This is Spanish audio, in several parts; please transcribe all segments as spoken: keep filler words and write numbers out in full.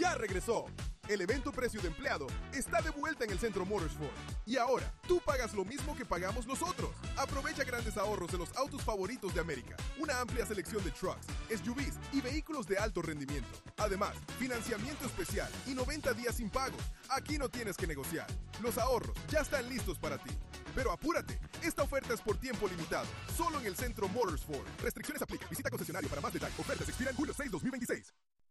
ya regresó. El evento Precio de Empleado está de vuelta en el Centro Motorsport. Y ahora, tú pagas lo mismo que pagamos nosotros. Aprovecha grandes ahorros en los autos favoritos de América. Una amplia selección de trucks, S U Vs y vehículos de alto rendimiento. Además, financiamiento especial y noventa días sin pagos. Aquí no tienes que negociar. Los ahorros ya están listos para ti. Pero apúrate, esta oferta es por tiempo limitado. Solo en el Centro Motorsport. Restricciones aplican. Visita concesionario para más detalles. Ofertas expiran julio seis, dos mil veintiséis.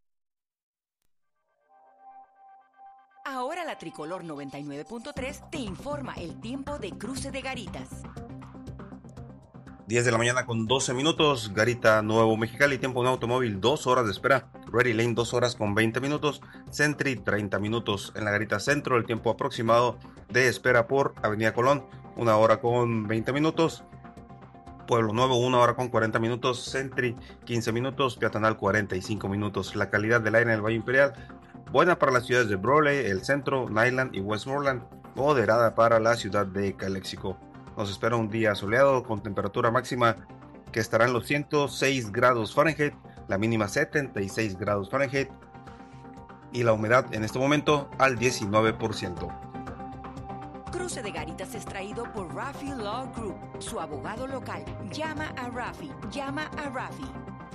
Ahora la Tricolor noventa y nueve punto tres te informa el tiempo de Cruce de Garitas. diez de la mañana con doce minutos, Garita Nuevo Mexicali, tiempo de un automóvil, dos horas de espera. Ready Lane, dos horas con veinte minutos. Sentry, treinta minutos. En la Garita Centro, el tiempo aproximado de espera por Avenida Colón, una hora con veinte minutos. Pueblo Nuevo, una hora con cuarenta minutos. Sentry, quince minutos. Peatonal, cuarenta y cinco minutos. La calidad del aire en el Valle Imperial, buena para las ciudades de Brawley, El Centro, Nyland y Westmoreland. Moderada para la ciudad de Calexico. Nos espera un día soleado con temperatura máxima que estará en los ciento seis grados Fahrenheit, la mínima setenta y seis grados Fahrenheit y la humedad en este momento al diecinueve por ciento. Cruce de Garitas es traído por Rafi Law Group, su abogado local. Llama a Rafi, llama a Rafi.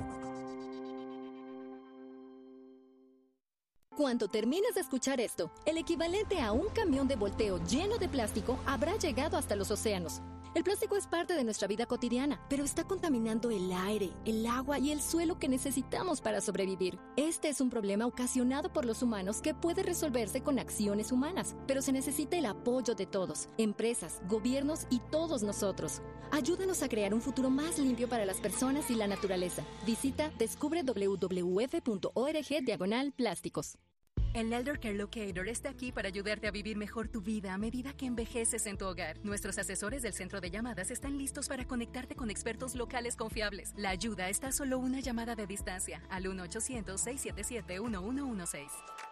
Cuando termines de escuchar esto, el equivalente a un camión de volteo lleno de plástico habrá llegado hasta los océanos. El plástico es parte de nuestra vida cotidiana, pero está contaminando el aire, el agua y el suelo que necesitamos para sobrevivir. Este es un problema ocasionado por los humanos que puede resolverse con acciones humanas, pero se necesita el apoyo de todos, empresas, gobiernos y todos nosotros. Ayúdanos a crear un futuro más limpio para las personas y la naturaleza. Visita descubre w w f punto org diagonal plásticos. El Elder Care Locator está aquí para ayudarte a vivir mejor tu vida a medida que envejeces en tu hogar. Nuestros asesores del centro de llamadas están listos para conectarte con expertos locales confiables. La ayuda está a solo una llamada de distancia al uno ochocientos, seiscientos setenta y siete, uno uno uno seis.